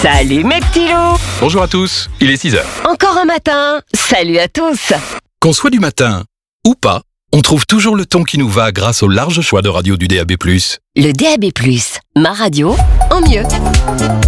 Salut mes petits loups. Bonjour à tous, il est 6h. Encore un matin. Salut à tous. Qu'on soit du matin ou pas, on trouve toujours le ton qui nous va grâce au large choix de radio du DAB+. Le DAB+, ma radio en mieux.